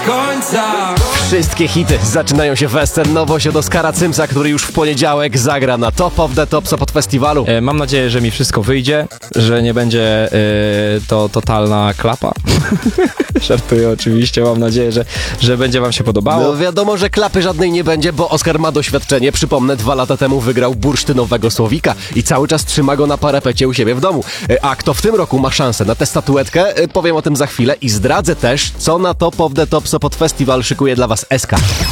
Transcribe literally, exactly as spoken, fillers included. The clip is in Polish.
końca. Wszystkie hity zaczynają się western. Nowość od Oskara Cymsa, który już w poniedziałek zagra na Top of the Top Sopot Festiwalu. E, mam nadzieję, że mi wszystko wyjdzie, że nie będzie e, to totalna klapa. Żartuję oczywiście, mam nadzieję, że, że będzie wam się podobało. No wiadomo, że klapy żadnej nie będzie, bo Oskar ma doświadczenie. Przypomnę, dwa lata temu wygrał bursztynowego Słowika i cały czas trzyma go na parapecie u siebie w domu. A kto w tym roku ma szansę na tę statuetkę, powiem o tym za chwilę i zdradzę też, co na Top of the Top Sopot Festival szykuje dla was S K.